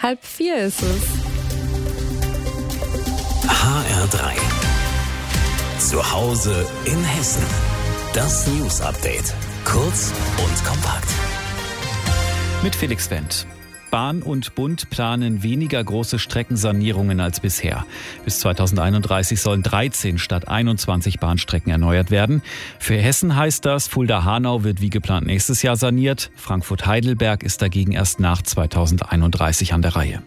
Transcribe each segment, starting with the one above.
3:30 ist es. HR3. Zu Hause in Hessen. Das News-Update. Kurz und kompakt. Mit Felix Wendt. Bahn und Bund planen weniger große Streckensanierungen als bisher. Bis 2031 sollen 13 statt 21 Bahnstrecken erneuert werden. Für Hessen heißt das, Fulda-Hanau wird wie geplant nächstes Jahr saniert. Frankfurt-Heidelberg ist dagegen erst nach 2031 an der Reihe.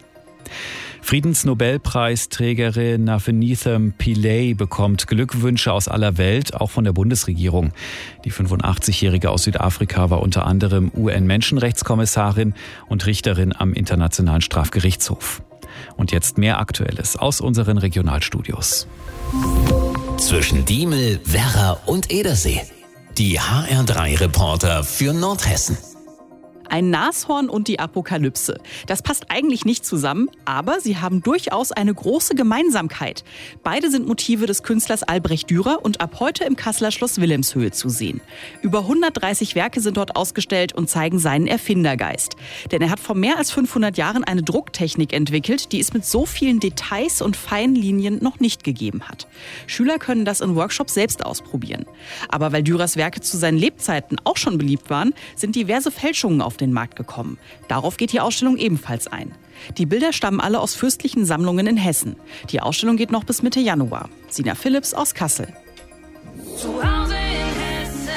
Friedensnobelpreisträgerin Nafenitham Pillay bekommt Glückwünsche aus aller Welt, auch von der Bundesregierung. Die 85-Jährige aus Südafrika war unter anderem UN-Menschenrechtskommissarin und Richterin am Internationalen Strafgerichtshof. Und jetzt mehr Aktuelles aus unseren Regionalstudios. Zwischen Diemel, Werra und Edersee. Die HR3-Reporter für Nordhessen. Ein Nashorn und die Apokalypse. Das passt eigentlich nicht zusammen, aber sie haben durchaus eine große Gemeinsamkeit. Beide sind Motive des Künstlers Albrecht Dürer und ab heute im Kasseler Schloss Wilhelmshöhe zu sehen. Über 130 Werke sind dort ausgestellt und zeigen seinen Erfindergeist. Denn er hat vor mehr als 500 Jahren eine Drucktechnik entwickelt, die es mit so vielen Details und feinen Linien noch nicht gegeben hat. Schüler können das in Workshops selbst ausprobieren. Aber weil Dürers Werke zu seinen Lebzeiten auch schon beliebt waren, sind diverse Fälschungen auf den Markt gekommen. Darauf geht die Ausstellung ebenfalls ein. Die Bilder stammen alle aus fürstlichen Sammlungen in Hessen. Die Ausstellung geht noch bis Mitte Januar. Sina Philipps aus Kassel. Zu Hause in Hessen.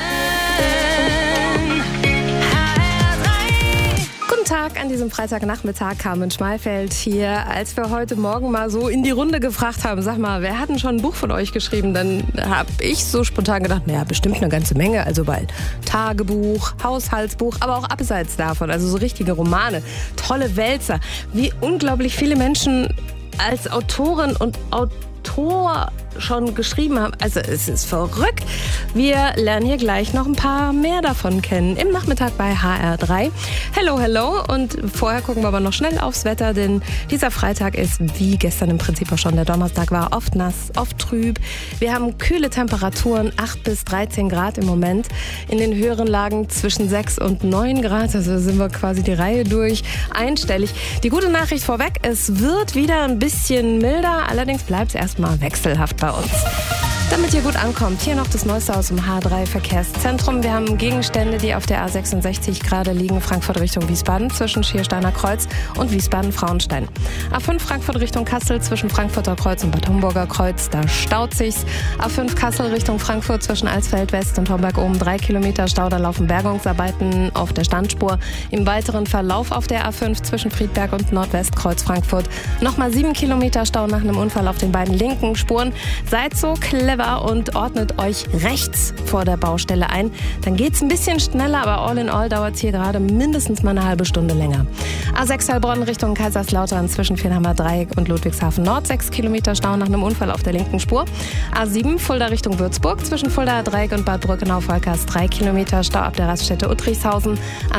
Guten Tag an diesem Freitagnachmittag, Carmen Schmalfeld hier. Als wir heute Morgen mal so in die Runde gefragt haben, sag mal, wer hat denn schon ein Buch von euch geschrieben? Dann habe ich so spontan gedacht, naja, bestimmt eine ganze Menge. Also bald Tagebuch, Haushaltsbuch, aber auch abseits davon, also so richtige Romane, tolle Wälzer. Wie unglaublich viele Menschen als Autorin und Autor schon geschrieben haben. Also es ist verrückt. Wir lernen hier gleich noch ein paar mehr davon kennen. Im Nachmittag bei HR3. Hello. Und vorher gucken wir aber noch schnell aufs Wetter, denn dieser Freitag ist, wie gestern im Prinzip auch schon der Donnerstag war, oft nass, oft trüb. Wir haben kühle Temperaturen, 8 bis 13 Grad im Moment. In den höheren Lagen zwischen 6 und 9 Grad. Also sind wir quasi die Reihe durch einstellig. Die gute Nachricht vorweg, es wird wieder ein bisschen milder. Allerdings bleibt es erstmal wechselhaft bei uns. Damit ihr gut ankommt, hier noch das Neueste aus dem H3-Verkehrszentrum. Wir haben Gegenstände, die auf der A66 gerade liegen, Frankfurt Richtung Wiesbaden, zwischen Schiersteiner Kreuz und Wiesbaden-Frauenstein. A5 Frankfurt Richtung Kassel, zwischen Frankfurter Kreuz und Bad Homburger Kreuz, da staut sich's. A5 Kassel Richtung Frankfurt, zwischen Alsfeld West und Homberg oben 3 Kilometer Stau, da laufen Bergungsarbeiten auf der Standspur. Im weiteren Verlauf auf der A5 zwischen Friedberg und Nordwestkreuz Frankfurt nochmal 7 Kilometer Stau nach einem Unfall auf den beiden linken Spuren. Seid so clever und ordnet euch rechts vor der Baustelle ein. Dann geht's ein bisschen schneller, aber all in all dauert es hier gerade mindestens mal eine halbe Stunde länger. A6 Heilbronn Richtung Kaiserslautern zwischen Viernheimer Dreieck und Ludwigshafen Nord, 6 Kilometer Stau nach einem Unfall auf der linken Spur. A7 Fulda Richtung Würzburg zwischen Fulda Dreieck und Bad Brückenau-Volkers 3 Kilometer Stau ab der Raststätte Uttrichshausen.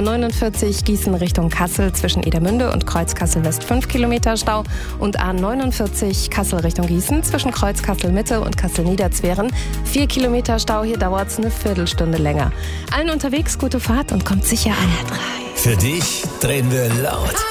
A49 Gießen Richtung Kassel zwischen Edermünde und Kreuz Kassel West 5 Kilometer Stau und A49 Kassel Richtung Gießen zwischen Kreuz Kassel Mitte und Kassel Niederzweren 4 Kilometer Stau, hier dauert es eine Viertelstunde länger. Allen unterwegs gute Fahrt und kommt sicher an. Für dich drehen wir laut.